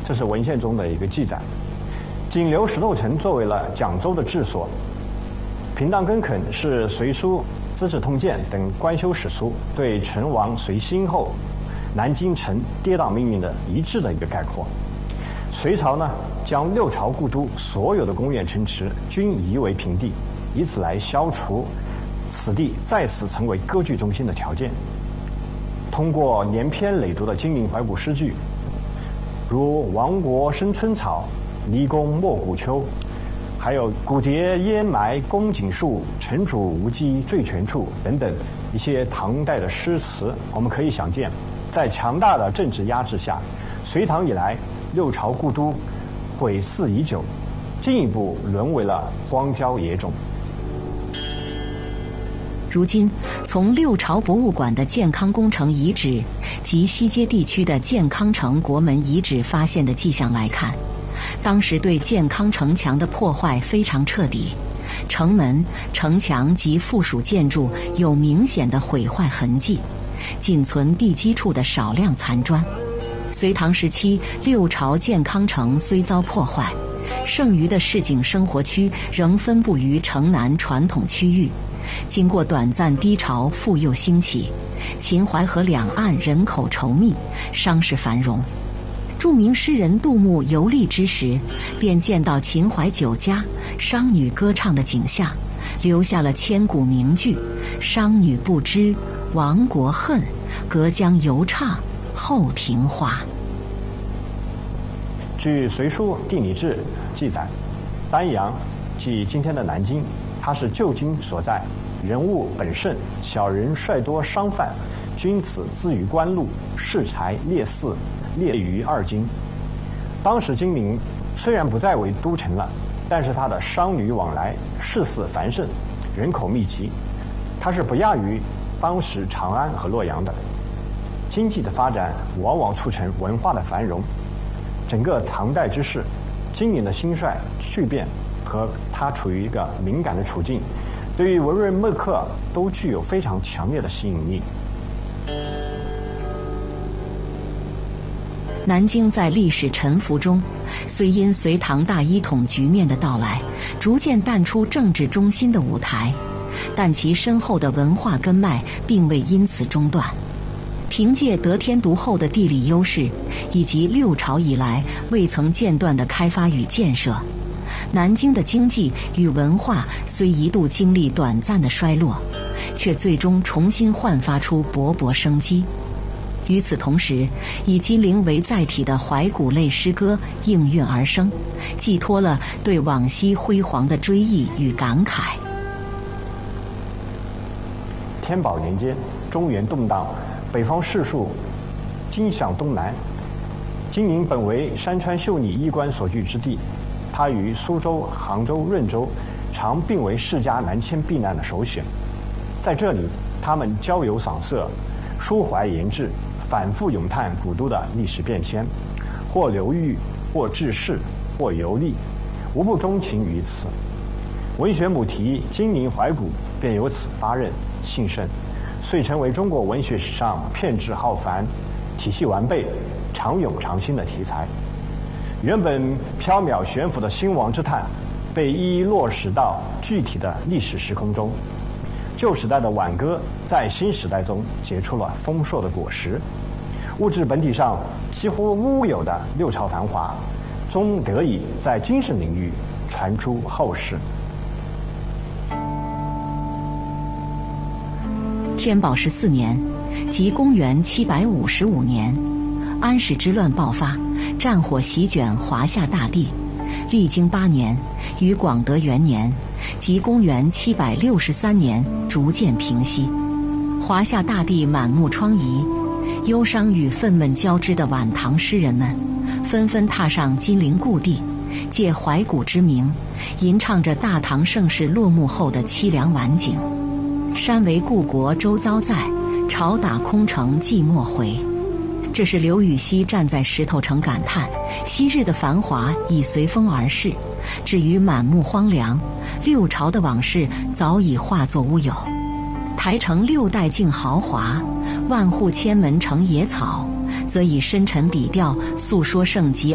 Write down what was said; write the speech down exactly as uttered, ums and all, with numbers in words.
这是文献中的一个记载。仅留石头城作为了讲州的治所。平荡根垦是《隋书》《资治通鉴》等官修史书对成王隋兴后南京城跌宕命运的一致的一个概括。隋朝呢，将六朝故都所有的宫苑城池均夷为平地，以此来消除此地再次成为割据中心的条件。通过连篇累牍的金陵怀古诗句，如亡国生春草，离宫没古丘，还有古蝶烟埋宫颈树，城主无鸡坠泉处等等一些唐代的诗词，我们可以想见，在强大的政治压制下，隋唐以来六朝故都毁肆已久，进一步沦为了荒郊野种。 如今，从六朝博物馆的建康宫城遗址及西街地区的建康城国门遗址发现的迹象来看，当时对建康城墙的破坏非常彻底，城门、城墙及附属建筑有明显的毁坏痕迹，仅存地基处的少量残砖。隋唐时期，六朝建康城虽遭破坏，剩余的市井生活区仍分布于城南传统区域。经过短暂低潮，复又兴起，秦淮河两岸人口稠密，商市繁荣。著名诗人杜牧游历之时，便见到秦淮酒家商女歌唱的景象，留下了千古名句：商女不知亡国恨，隔江犹唱后庭花。 据《隋书地理志》记载，丹阳即今天的南京，它是旧京所在，人物本盛，小人率多，商贩君子资于官路，市财列肆，列于二京。当时金陵虽然不再为都城了，但是它的商旅往来，市肆繁盛，人口密集，它是不亚于当时长安和洛阳的。经济的发展往往促成文化的繁荣。整个唐代之势，金陵的兴衰巨变和它处于一个敏感的处境，对于文人墨客都具有非常强烈的吸引力。 南京在历史沉浮中，虽因隋唐大一统局面的到来，逐渐淡出政治中心的舞台，但其深厚的文化根脉并未因此中断。凭借得天独厚的地理优势，以及六朝以来未曾间断的开发与建设，南京的经济与文化虽一度经历短暂的衰落，却最终重新焕发出勃勃生机。与此同时，以金陵为载体的怀古类诗歌应运而生，寄托了对往昔辉煌的追忆与感慨。 天宝年间，中原动荡，北方士庶惊向东南，金陵本为山川秀丽衣冠所居之地，它与苏州、杭州、润州常并为世家南迁避难的首选。在这里，他们交游赏色，抒怀言志，反复咏叹古都的历史变迁，或流寓，或志士，或游历，无不钟情于此。文学母题《金陵怀古》便由此发轫兴盛，遂成为中国文学史上遍质浩繁、体系完备、常咏常新的题材。原本缥缈悬浮的兴亡之叹，被一一落实到具体的历史时空中。旧时代的挽歌，在新时代中结出了丰硕的果实。物质本体上几乎乌有的六朝繁华，终得以在精神领域传出后世。 天宝十四年，即公元七百五十五年，安史之乱爆发，战火席卷华夏大地。历经八年，于广德元年，即公元七百六十三年，逐渐平息。华夏大地满目疮痍，忧伤与愤懑交织的晚唐诗人们，纷纷踏上金陵故地，借怀古之名，吟唱着大唐盛世落幕后的凄凉晚景。山为故国周遭在，朝打空城寂寞回。这是刘禹锡站在石头城感叹，昔日的繁华已随风而逝，至于满目荒凉，六朝的往事早已化作乌有。台城六代尽豪华，万户千门成野草，则以深沉笔调诉说盛极